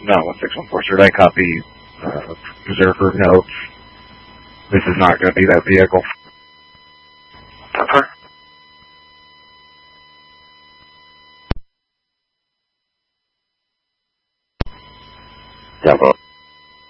No, 1614. Should I copy Berserker notes? This is not going to be that vehicle. Okay. Bravo.